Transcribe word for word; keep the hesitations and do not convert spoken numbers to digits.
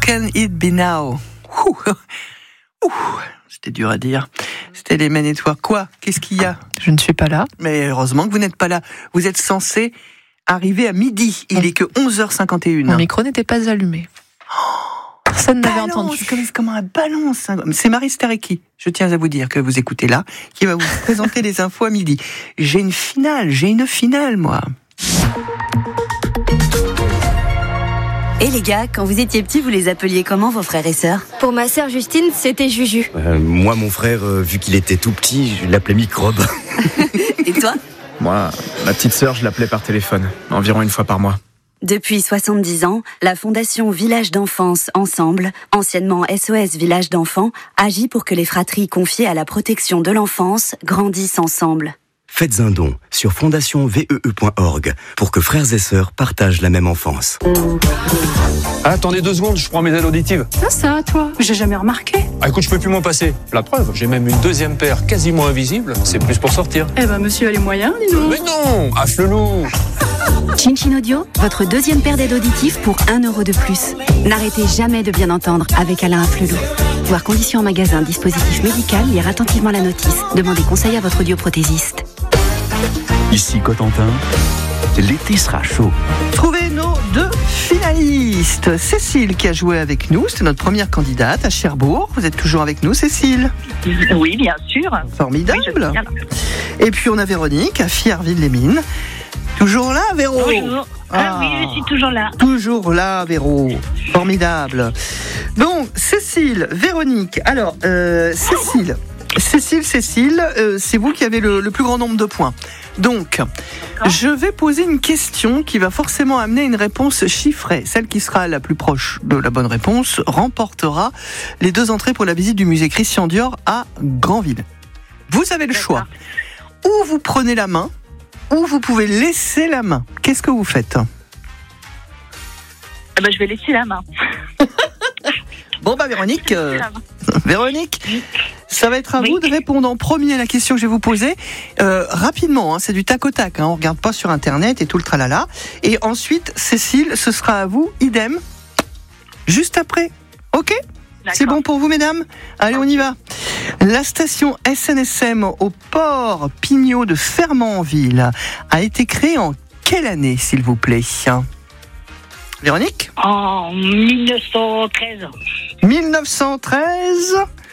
Can It Be Now? Ouh, ouh, c'était dur à dire. C'était les Men at Work. Quoi? Qu'est-ce qu'il y a? Je ne suis pas là. Mais heureusement que vous n'êtes pas là. Vous êtes censé arriver à midi. Il est que onze heures cinquante et une. Mon micro n'était pas allumé. Personne n'avait entendu. C'est comme, comme un ballon. C'est Marie Starecki, je tiens à vous dire que vous écoutez là, qui va vous présenter les infos à midi. J'ai une finale, j'ai une finale, moi. Et les gars, quand vous étiez petits, vous les appeliez comment, vos frères et sœurs? Pour ma sœur Justine, c'était Juju. Euh, moi, mon frère, euh, vu qu'il était tout petit, je l'appelais Microbe. Et toi? Moi, ma petite sœur, je l'appelais par téléphone, environ une fois par mois. Depuis soixante-dix ans, la Fondation Village d'Enfance Ensemble, anciennement S O S Village d'Enfants, agit pour que les fratries confiées à la protection de l'enfance grandissent ensemble. Faites un don sur fondation v e e point org pour que frères et sœurs partagent la même enfance. Ah, attendez deux secondes, je prends mes aides auditives. Ah, ça, toi, j'ai jamais remarqué. Ah, écoute, je peux plus m'en passer. La preuve, j'ai même une deuxième paire quasiment invisible. C'est plus pour sortir. Eh ben, monsieur a les moyens, dis donc. Mais non, à Flelou. Chin Chin Audio, votre deuxième paire d'aides auditives pour un euro de plus. N'arrêtez jamais de bien entendre avec Alain Afflelou. Voir conditions en magasin, dispositif médical, lire attentivement la notice. Demandez conseil à votre audioprothésiste. Ici Cotentin, l'été sera chaud. Trouvez nos deux finalistes. Cécile qui a joué avec nous, c'est notre première candidate à Cherbourg. Vous êtes toujours avec nous, Cécile? Oui, bien sûr. Formidable. Oui, je suis bien là. Et puis on a Véronique à Fierville-les-Mines. Toujours là, Véro? Bonjour. Ah, ah oui, je suis toujours là. Toujours là, Véro. Formidable. Bon, Cécile, Véronique. Alors, euh, Cécile, Cécile, Cécile, euh, c'est vous qui avez le, le plus grand nombre de points. Donc, D'accord. je vais poser une question qui va forcément amener une réponse chiffrée. Celle qui sera la plus proche de la bonne réponse remportera les deux entrées pour la visite du musée Christian Dior à Granville. Vous avez le D'accord. choix. Ou vous prenez la main, ou vous pouvez laisser la main. Qu'est-ce que vous faites? Eh ben, je vais laisser la main. Bon bah Véronique, euh, Véronique, ça va être à oui. vous de répondre en premier à la question que je vais vous poser. Euh, rapidement, hein, c'est du tac au tac, hein, on ne regarde pas sur internet et tout le tralala. Et ensuite, Cécile, ce sera à vous, idem, juste après. Ok ? D'accord. C'est bon pour vous mesdames ? Allez, on y va. La station S N S M au port Pignot de Fermanville a été créée en quelle année, s'il vous plaît ? Véronique ? En mille neuf cent treize. mille neuf cent treize.